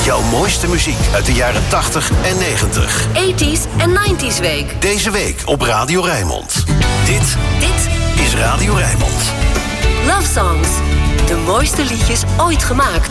Jouw mooiste muziek uit de jaren 80 en 90. 80s en 90s week. Deze week op Radio Rijnmond. Dit is Radio Rijnmond. Love Songs. De mooiste liedjes ooit gemaakt.